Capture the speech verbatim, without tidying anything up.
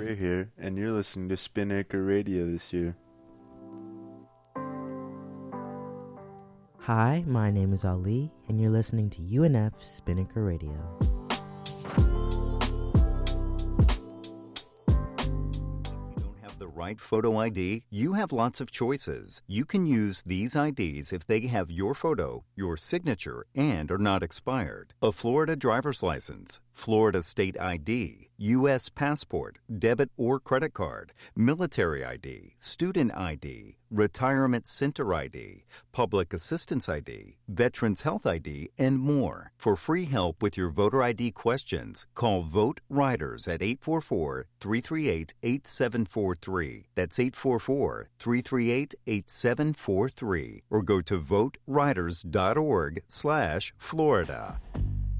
Gray here, and you're listening to Spinnaker Radio this year. Hi, my name is Ali, and you're listening to U N F Spinnaker Radio. Right photo I D, you have lots of choices. You can use these I Ds if they have your photo, your signature, and are not expired. A Florida driver's license, Florida state I D, U S passport, debit or credit card, military I D, student I D, retirement center I D, public assistance I D, veterans health I D, and more. For free help with your voter I D questions, call Vote Riders at eight four four, three three eight, eight seven four three. That's eight four four, three three eight, eight seven four three. Or go to vote riders dot org slash Florida.